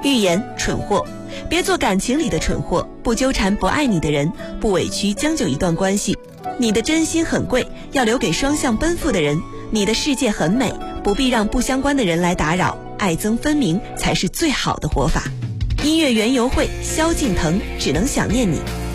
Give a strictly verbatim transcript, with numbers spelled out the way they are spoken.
预言蠢货，别做感情里的蠢货，不纠缠不爱你的人，不委屈将就一段关系。你的真心很贵，要留给双向奔赴的人。你的世界很美，不必让不相关的人来打扰，爱憎分明才是最好的活法。音乐园游会，萧敬腾，只能想念你。